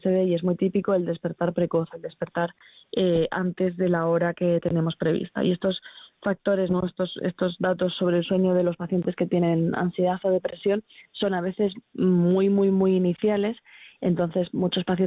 sucede y es muy típico el despertar precoz, el despertar antes de la hora que tenemos prevista. Y estos factores, ¿no? estos datos sobre el sueño de los pacientes que tienen ansiedad o depresión son a veces muy, muy, muy iniciales. Entonces, muchos pacientes